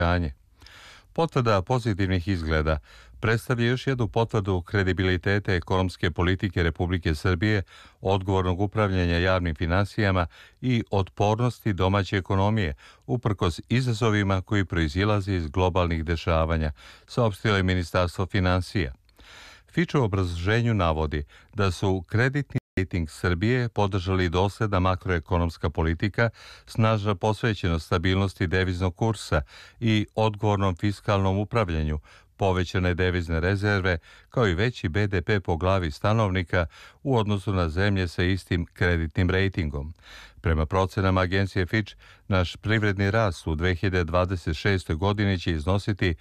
stanje. Potvrda pozitivnih izgleda predstavlja još jednu potvrdu kredibiliteta ekonomske politike Republike Srbije, odgovornog upravljanja javnim finansijama i otpornosti domaće ekonomije, uprkos izazovima koji proizilaze iz globalnih dešavanja, saopštilo je Ministarstvo finansija. Fitch u obrazloženju navodi da su kreditni rating Srbije podržali dosledna makroekonomska politika, snažna posvećenost stabilnosti deviznog kursa i odgovornom fiskalnom upravljanju, povećane devizne rezerve, kao i veći BDP po glavi stanovnika u odnosu na zemlje sa istim kreditnim rejtingom. Prema procenama agencije Fitch, naš privredni rast u 2026. godini će iznositi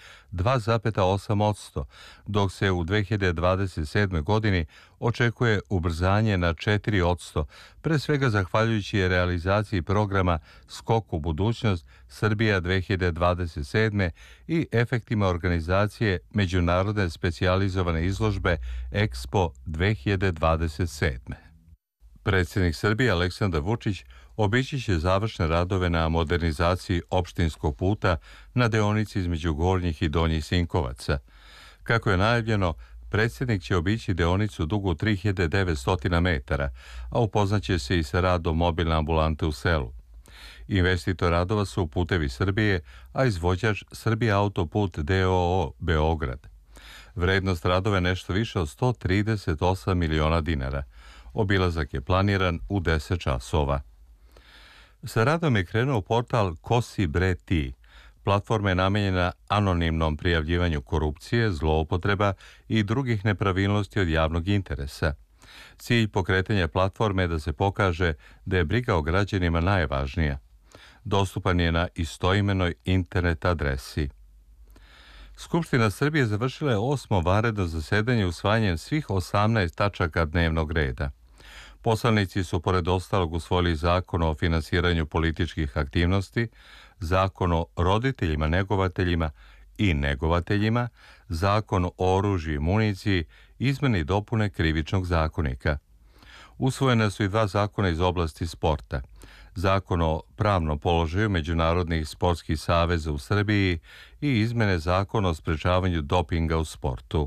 2,8%, dok se u 2027. godini očekuje ubrzanje na 4%, pre svega zahvaljujući realizaciji programa Skok u budućnost Srbija 2027. i efektima organizacije međunarodne specijalizovane izložbe Expo 2027. Predsjednik Srbije Aleksandar Vučić obići će završne radove na modernizaciji opštinskog puta na deonici između Gornjih i Donjih Sinkovaca. Kako je najavljeno, predsjednik će obići deonicu dugu 3900 metara, a upoznaće se i sa radom mobilne ambulante u selu. Investitor radova su Putevi Srbije, a izvođač Srbija autoput d.o.o. Beograd. Vrednost radova je nešto više od 138 miliona dinara. Obilazak je planiran u 10 časova. Sa radom je krenuo portal Kosi bre ti. Platforma je namenjena anonimnom prijavljivanju korupcije, zloupotreba i drugih nepravilnosti od javnog interesa. Cilj pokretanja platforme je da se pokaže da je briga o građanima najvažnija. Dostupan je na istoimenoj internet adresi. Skupština Srbije završila je 8. vanredno zasedanje usvajanjem svih 18 tačaka dnevnog reda. Poslanici su pored ostalog usvojili Zakon o finansiranju političkih aktivnosti, Zakon o roditeljima, negovateljima i negovateljima, Zakon o oružju i municiji, izmene i dopune Krivičnog zakonika. Usvojena su i 2 zakona iz oblasti sporta. Zakon o pravnom položaju međunarodnih sportskih saveza u Srbiji i izmene Zakona o sprečavanju dopinga u sportu.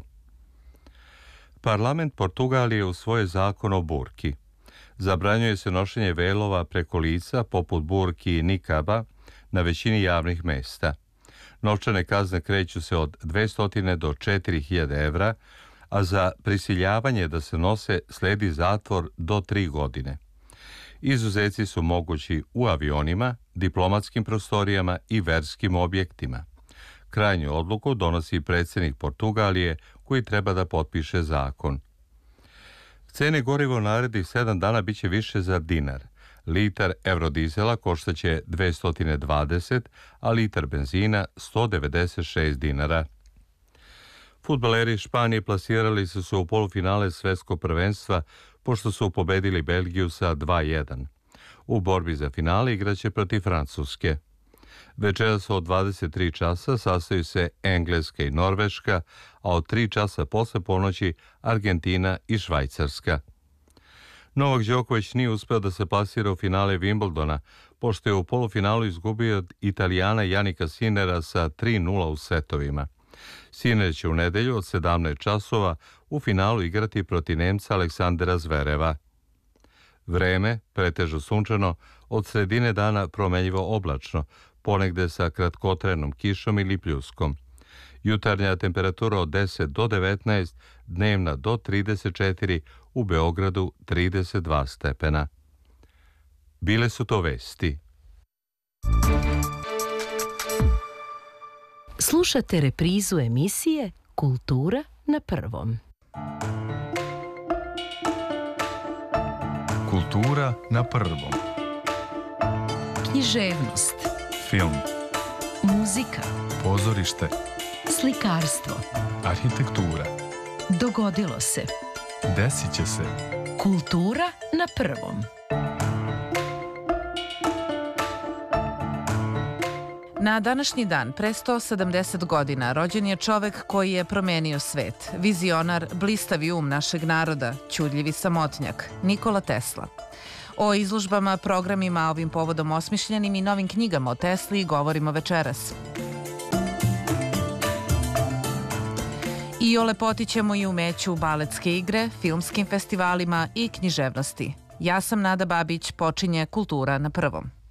Parlament Portugalije usvojio zakon o burki. Zabranjuje se nošenje velova preko lica, poput burki i nikaba, na većini javnih mesta. Novčane kazne kreću se od 200 do 4000 evra, a za prisiljavanje da se nose sledi zatvor do 3 godine. Izuzeci su mogući u avionima, diplomatskim prostorijama i verskim objektima. Krajnju odluku donosi predsjednik Portugalije, koji treba da potpiše zakon. Cene goriva u narednih 7 dana biće više za dinar. Litar eurodizela koštaće 220, a litar benzina 196 dinara. Fudbaleri Španije plasirali su se u polufinale svetskog prvenstva pošto su pobedili Belgiju sa 2:1. U borbi za finale igraće protiv Francuske. Večeras od 23 časa sastaju se Engleska i Norveška, a od 3 časa posle ponoći Argentina i Švajcarska. Novak Đoković nije uspeo da se plasira u finale Wimbledona, pošto je u polufinalu izgubio od Italijana Janika Sinera sa 3:0 u setovima. Siner će u nedelju od 17 časova u finalu igrati protiv Nemca Aleksandra Zvereva. Vreme, pretežno sunčano, od sredine dana promenljivo oblačno, ponegde sa kratkotrenom kišom ili pljuskom. Jutarnja temperatura od 10 do 19, dnevna do 34, u Beogradu 32 stepena. Bile su to vesti. Slušate reprizu emisije Kultura na prvom. Kultura na prvom. Književnost, Film, muzika, pozorište, slikarstvo, arhitektura. dogodilo se. Desit će se. Kultura na prvom. Na današnji dan, pre 170 godina, rođen je čovek koji je promenio svet. Vizionar, blistavi našeg naroda, ćudljivi samotnjak, Nikola Tesla. O izložbama, programima, ovim povodom osmišljenim i novim knjigama o Tesli govorimo večeras. I o lepoti ćemo i umeću baletske igre, filmskim festivalima i književnosti. Ja sam Nada Babić, počinje Kultura na prvom.